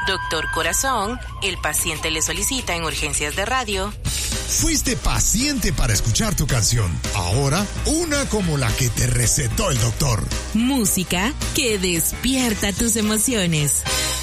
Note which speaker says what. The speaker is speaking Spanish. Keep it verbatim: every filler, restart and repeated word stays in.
Speaker 1: Doctor Corazón, el paciente le solicita en urgencias de radio.
Speaker 2: Fuiste paciente para escuchar tu canción. Ahora, una como la que te recetó el doctor.
Speaker 1: Música que despierta tus emociones.